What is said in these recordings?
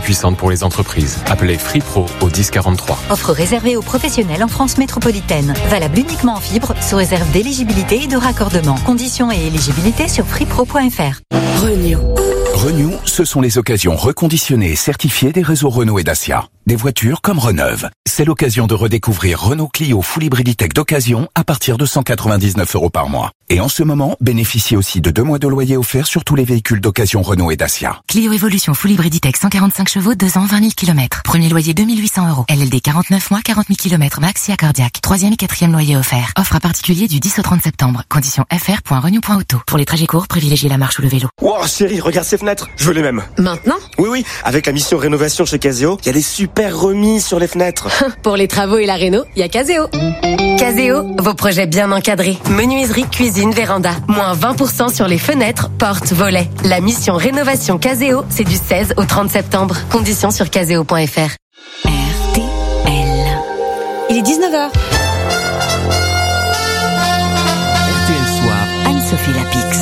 puissante pour les entreprises. Appelez Free Pro au 1043. Offre réservée aux professionnels en France métropolitaine. Valable uniquement en fibre, sous réserve d'éligibilité et de raccordement. Conditions et éligibilité sur freepro.fr. Renew, ce sont les occasions reconditionnées et certifiées des réseaux Renault et Dacia. Des voitures comme Reneuve. C'est l'occasion de redécouvrir Renault Clio Full Hybrid Tech d'occasion à partir de 199 € par mois. Et en ce moment, bénéficiez aussi de 2 mois de loyer offerts sur tous les véhicules d'occasion Renault et Dacia. Clio Evolution Full Hybrid Tech 145 chevaux, 2 ans, 20 000 km. Premier loyer 2 800 €. LLD 49 mois, 40 000 km max et accordiaque. 3e et 4e loyer offert. Offre à particulier du 10 au 30 septembre. Conditions fr.renew.auto. Pour les trajets courts, privilégiez la marche ou le vélo. Wow, chérie, regarde ces fenêtres. Je veux les mêmes. Maintenant ? Oui. Avec la mission rénovation chez Caseo, il y a des super remises sur les fenêtres. Pour les travaux et la réno, il y a Caseo. Caseo, vos projets bien encadrés. Menuiserie, cuisine, véranda. Moins 20% sur les fenêtres, portes, volets. La mission rénovation Caseo, c'est du 16 au 30 septembre. Conditions sur caseo.fr. RTL. Il est 19h. RTL Soir. Anne-Sophie Lapix.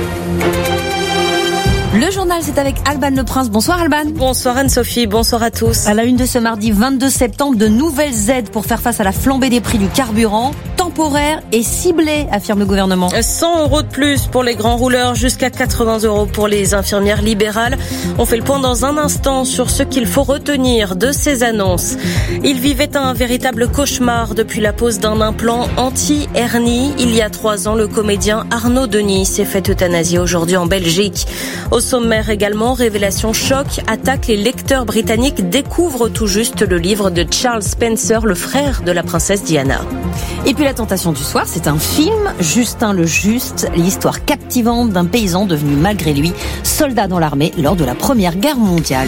Le journal, c'est avec Alban Le Prince. Bonsoir Alban. Bonsoir Anne-Sophie, bonsoir à tous. À la une de ce mardi 22 septembre, de nouvelles aides pour faire face à la flambée des prix du carburant, temporaires et ciblées, affirme le gouvernement. 100 € de plus pour les grands rouleurs, jusqu'à 80 € pour les infirmières libérales. On fait le point dans un instant sur ce qu'il faut retenir de ces annonces. Il vivait un véritable cauchemar depuis la pose d'un implant anti-hernie. Il y a 3 ans, le comédien Arnaud Denis s'est fait euthanasier aujourd'hui en Belgique. Au sommaire également, révélation choc, attaque, les lecteurs britanniques découvrent tout juste le livre de Charles Spencer, le frère de la princesse Diana. Et puis la tentation du soir, c'est un film, Justin le Juste, l'histoire captivante d'un paysan devenu malgré lui soldat dans l'armée lors de la Première Guerre mondiale.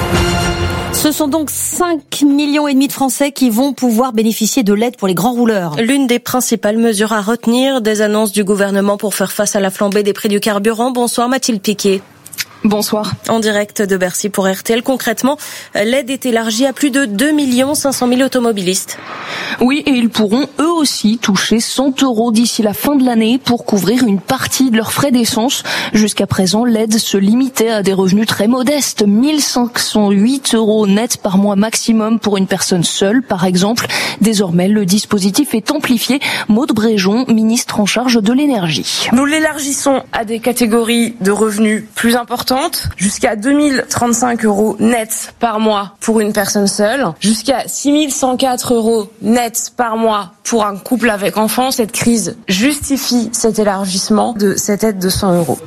Ce sont donc 5,5 millions de Français qui vont pouvoir bénéficier de l'aide pour les grands rouleurs. L'une des principales mesures à retenir des annonces du gouvernement pour faire face à la flambée des prix du carburant. Bonsoir Mathilde Piquet. Bonsoir. En direct de Bercy pour RTL. Concrètement, l'aide est élargie à plus de 2 500 000 automobilistes. Oui, et ils pourront eux aussi toucher 100 € d'ici la fin de l'année pour couvrir une partie de leurs frais d'essence. Jusqu'à présent, l'aide se limitait à des revenus très modestes. 1 508 € net par mois maximum pour une personne seule, par exemple. Désormais, le dispositif est amplifié. Maude Bréjon, ministre en charge de l'énergie. Nous l'élargissons à des catégories de revenus plus importantes, jusqu'à 2 035 € net par mois pour une personne seule, jusqu'à 6 104 € net par mois pour un couple avec enfants. Cette crise justifie cet élargissement de cette aide de 100 €.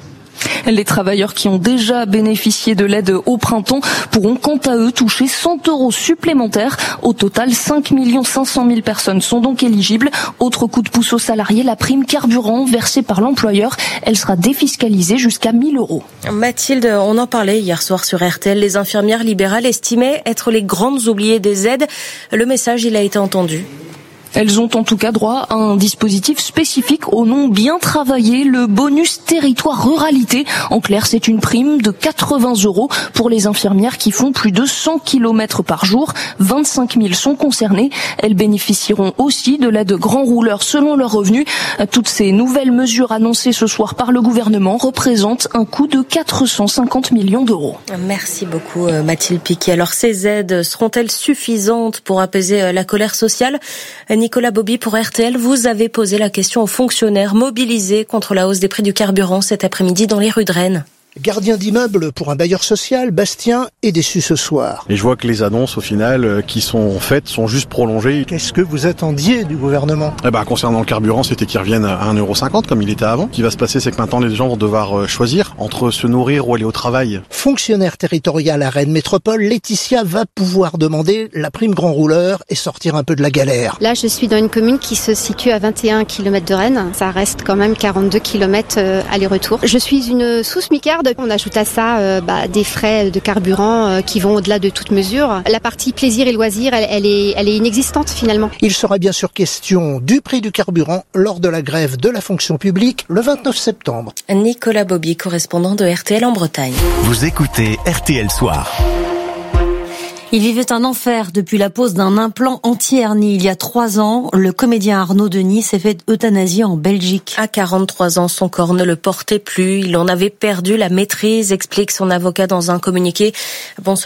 Les travailleurs qui ont déjà bénéficié de l'aide au printemps pourront quant à eux toucher 100 € supplémentaires. Au total, 5 500 000 personnes sont donc éligibles. Autre coup de pouce aux salariés, la prime carburant versée par l'employeur, elle sera défiscalisée jusqu'à 1 000 €. Mathilde, on en parlait hier soir sur RTL. Les infirmières libérales estimaient être les grandes oubliées des aides. Le message, il a été entendu. Elles ont en tout cas droit à un dispositif spécifique au nom bien travaillé, le bonus territoire ruralité. En clair, c'est une prime de 80 € pour les infirmières qui font plus de 100 km par jour. 25 000 sont concernées. Elles bénéficieront aussi de l'aide grands rouleurs selon leurs revenus. Toutes ces nouvelles mesures annoncées ce soir par le gouvernement représentent un coût de 450 millions €. Merci beaucoup Mathilde Piquet. Alors ces aides seront-elles suffisantes pour apaiser la colère sociale ? Nicolas Bobby pour RTL, vous avez posé la question aux fonctionnaires mobilisés contre la hausse des prix du carburant cet après-midi dans les rues de Rennes. Gardien d'immeuble pour un bailleur social, Bastien est déçu ce soir. Et je vois que les annonces au final qui sont faites sont juste prolongées. Qu'est-ce que vous attendiez du gouvernement ? Concernant le carburant, c'était qu'il revienne à 1,50 € comme il était avant. Ce qui va se passer, c'est que maintenant les gens vont devoir choisir entre se nourrir ou aller au travail. Fonctionnaire territoriale à Rennes Métropole, Laetitia va pouvoir demander la prime grand rouleur et sortir un peu de la galère. Là, je suis dans une commune qui se situe à 21 km de Rennes. Ça reste quand même 42 km aller-retour. Je suis une sous-smicarde. On ajoute à ça des frais de carburant qui vont au-delà de toute mesure. La partie plaisir et loisir, elle est inexistante finalement. Il sera bien sûr question du prix du carburant lors de la grève de la fonction publique le 29 septembre. Nicolas Bobby, correspondant de RTL en Bretagne. Vous écoutez RTL Soir. Il vivait un enfer depuis la pose d'un implant anti-hernie. Il y a 3 ans, le comédien Arnaud Denis s'est fait euthanasier en Belgique. À 43 ans, son corps ne le portait plus. Il en avait perdu la maîtrise, explique son avocat dans un communiqué. Bonsoir.